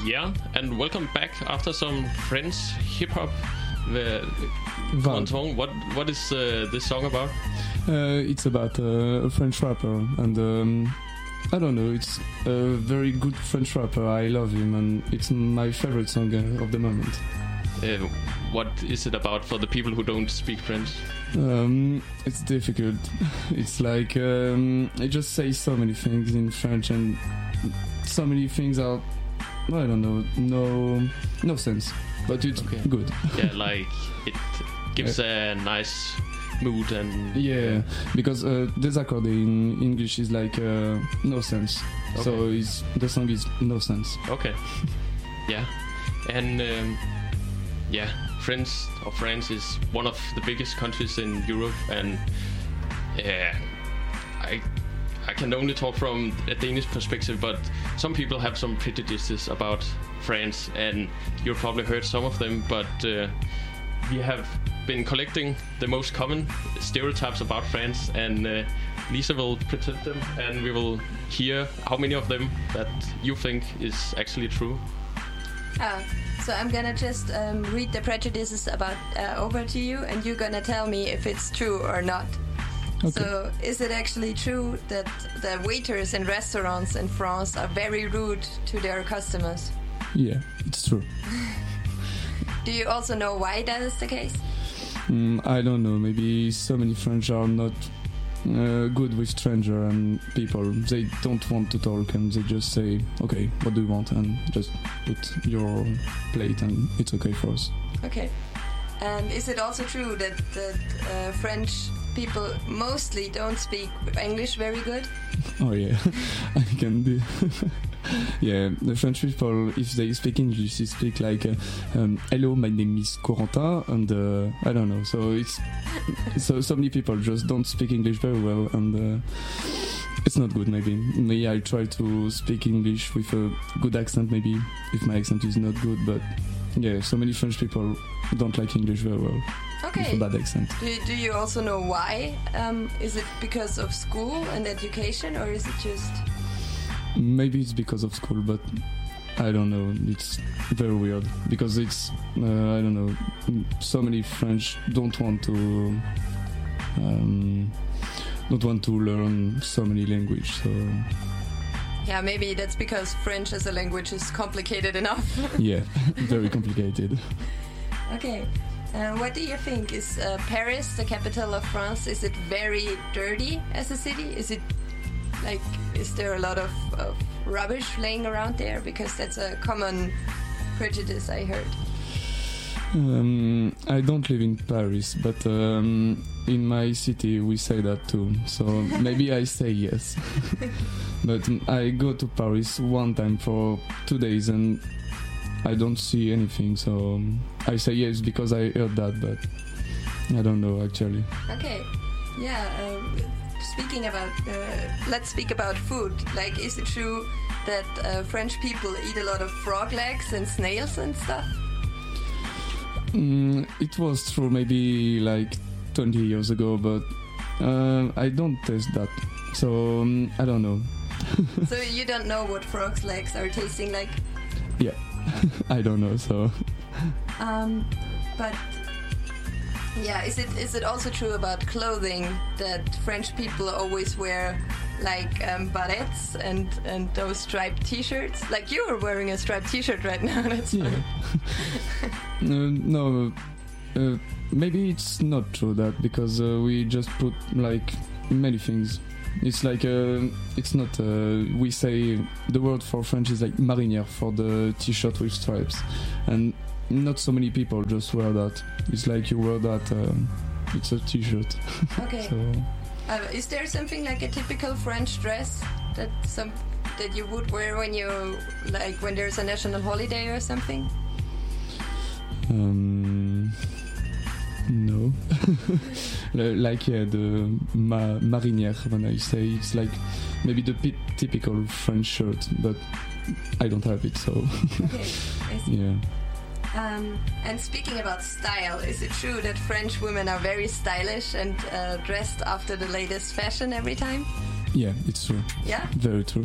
Yeah, and welcome back after some French hip-hop. What is this song about? It's about a French rapper, and I don't know, it's a very good French rapper. I love him, and it's my favorite song of the moment. What is it about for the people who don't speak French? It's difficult. It's like I just say so many things in French, and so many things are, I don't know, no sense, but it's good. Yeah, like it gives a nice mood and because désaccorder in English is like no sense. Okay. So the song is no sense. Okay. Yeah, and France is one of the biggest countries in Europe, and I can only talk from a Danish perspective, but some people have some prejudices about France, and you've probably heard some of them, but we have been collecting the most common stereotypes about France, and Lisa will present them, and we will hear how many of them that you think is actually true. So I'm gonna just read the prejudices about over to you, and you're gonna tell me if it's true or not. Okay. So is it actually true that the waiters in restaurants in France are very rude to their customers? Yeah, it's true. Do you also know why that is the case? I don't know. Maybe so many French are not good with stranger and people. They don't want to talk, and they just say, okay, what do you want? And just put your plate, and it's okay for us. Okay. And is it also true that French people mostly don't speak English very good? Oh yeah, I can do. Yeah, the French people, if they speak English, they speak like, hello, my name is Corentin, and I don't know. So it's so many people just don't speak English very well, and it's not good. Maybe me, I try to speak English with a good accent. Maybe if my accent is not good, but yeah, so many French people don't like English very well. Okay. With a bad accent. Do you also know why? Is it because of school and education, or is it just? Maybe it's because of school, but I don't know. It's very weird because it's I don't know. So many French don't want to learn so many languages. So. Yeah, maybe that's because French as a language is complicated enough. Yeah, very complicated. Okay. What do you think? Is Paris, the capital of France, is it very dirty as a city? Is it is there a lot of rubbish laying around there? Because that's a common prejudice I heard. I don't live in Paris, but in my city we say that too. So maybe I say yes. But I go to Paris one time for 2 days and I don't see anything. So I say yes because I heard that, but I don't know actually. Okay, yeah. Speaking about, let's speak about food. Like, is it true that French people eat a lot of frog legs and snails and stuff? It was true maybe like 20 years ago, but I don't taste that, so I don't know. So you don't know what frog's legs are tasting like? Yeah, I don't know, so... But... Yeah, is it also true about clothing that French people always wear like barrettes and those striped t-shirts? Like you are wearing a striped t-shirt right now. That's funny. No, maybe it's not true that because we just put like many things. It's like it's not. We say the word for French is like marinière for the t-shirt with stripes, and not so many people just wear that. It's like you wear that. It's a t-shirt. Okay. So. Is there something like a typical French dress that you would wear when when there's a national holiday or something? No. Like the marinière, when I say it's like maybe the typical French shirt, but I don't have it, so. Okay, I see. Yeah. And speaking about style, is it true that French women are very stylish and dressed after the latest fashion every time? Yeah, it's true. Yeah? Very true.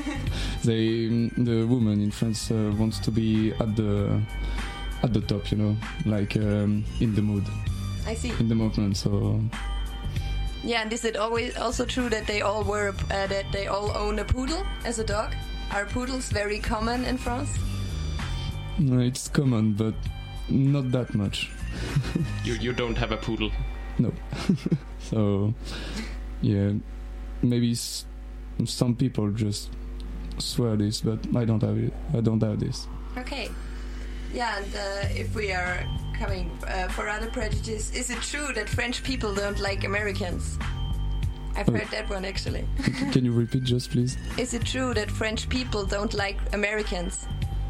The woman in France wants to be at the top, you know, like in the mood, I see. in the movement. So Yeah, and is it always also true that they all own a poodle as a dog? Are poodles very common in France? it's common, but not that much. You don't have a poodle. No. So yeah, maybe some people just swear this, but I don't have it. I don't have this. Okay. Yeah, and if we are coming for other prejudices, is it true that French people don't like Americans? I've heard that one actually. Can you repeat just, please? Is it true that French people don't like Americans?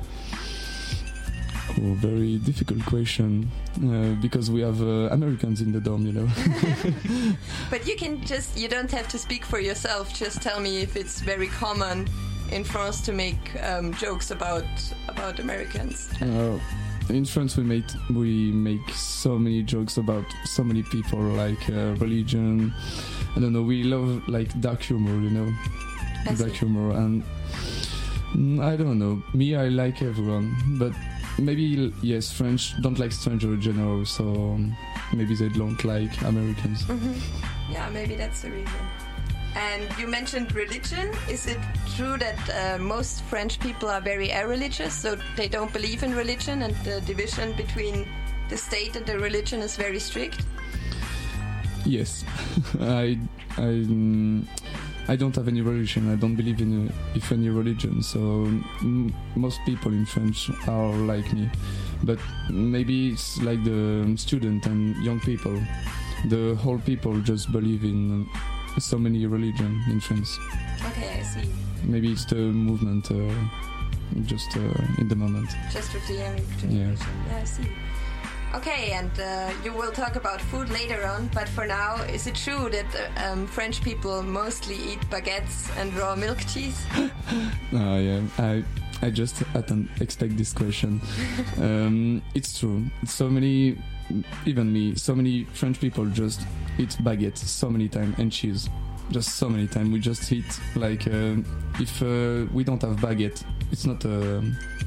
Oh, very difficult question, because we have Americans in the dorm, you know. But you don't have to speak for yourself. Just tell me if it's very common in France to make jokes about Americans. In France, we make so many jokes about so many people, like religion. I don't know. We love like dark humor, you know, dark humor, and I don't know. Me, I like everyone, but maybe yes, French don't like strangers in general, so maybe they don't like Americans. Mm-hmm. Yeah, maybe that's the reason. And you mentioned religion. Is it true that most French people are very irreligious, so they don't believe in religion, and the division between the state and the religion is very strict? Yes, I don't have any religion. I don't believe in any religion. So most people in France are like me, but maybe it's like the student and young people. The whole people just believe in so many religions in France. Okay, I see. Maybe it's the movement, just in the moment. Just with the young generation. Yeah, I see. Okay, and you will talk about food later on, but for now, is it true that French people mostly eat baguettes and raw milk cheese? Yeah, I just didn't expect this question. It's true. So many, even me, so many French people just eat baguettes so many times and cheese. Just so many times. We just eat like if we don't have baguette, it's not a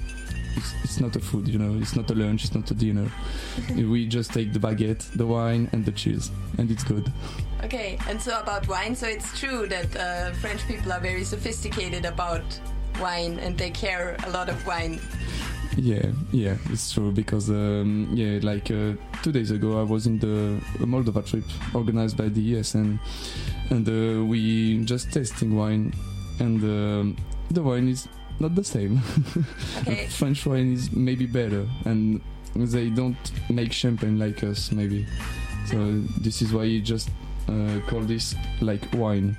food, you know. It's not a lunch. It's not a dinner. We just take the baguette, the wine, and the cheese, and it's good. Okay, and so about wine. So it's true that French people are very sophisticated about wine, and they care a lot of wine. Yeah, it's true because like 2 days ago I was in the Moldova trip organized by the ESN, and we just tasting wine, and the wine is not the same. Okay. French wine is maybe better, and they don't make champagne like us, maybe. So this is why you just call this like wine.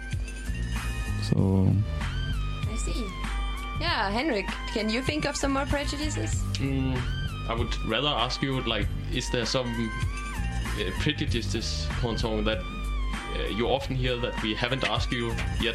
So I see. Yeah, Henrik, can you think of some more prejudices? I would rather ask you, like, is there some prejudices, Ponton, that you often hear that we haven't asked you yet?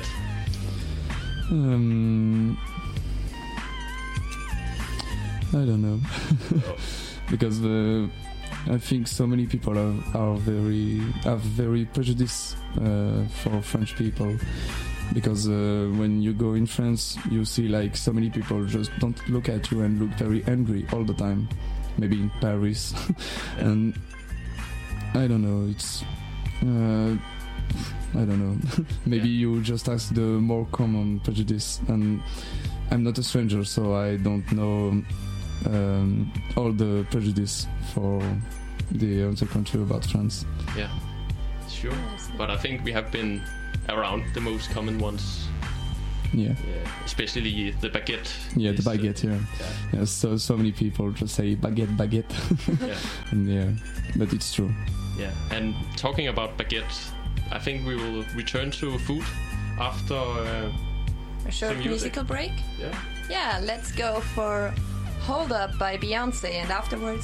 I don't know. Because I think so many people are very prejudiced for French people. Because when you go in France, you see like so many people just don't look at you and look very angry all the time. Maybe in Paris. And I don't know, it's I don't know. Maybe you just ask the more common prejudice, and I'm not a stranger, so I don't know all the prejudice for the other country about France. Yeah, sure. But I think we have been around the most common ones. Yeah. Especially the baguette. Yeah, the baguette. Yeah. So many people just say baguette. Yeah. And but it's true. Yeah, and talking about baguette, I think we will return to food after a short musical break. Yeah. Yeah, let's go for Hold Up by Beyonce, and afterwards